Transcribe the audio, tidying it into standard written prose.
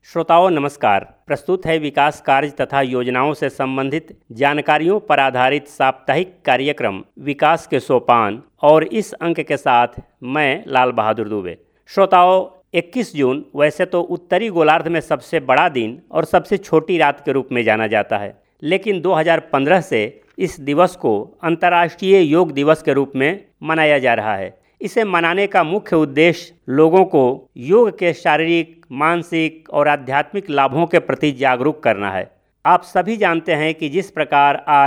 श्रोताओं नमस्कार। प्रस्तुत है विकास कार्य तथा योजनाओं से संबंधित जानकारियों पर आधारित साप्ताहिक कार्यक्रम विकास के सोपान और इस अंक के साथ मैं लाल बहादुर दुबे। श्रोताओं 21 जून वैसे तो उत्तरी गोलार्ध में सबसे बड़ा दिन और सबसे छोटी रात के रूप में जाना जाता है, लेकिन 2015 से इस दिवस को अंतर्राष्ट्रीय योग दिवस के रूप में मनाया जा रहा है। इसे मनाने का मुख्य उद्देश्य लोगों को योग के शारीरिक, मानसिक और आध्यात्मिक लाभों के प्रति जागरूक करना है। आप सभी जानते हैं कि जिस प्रकार आज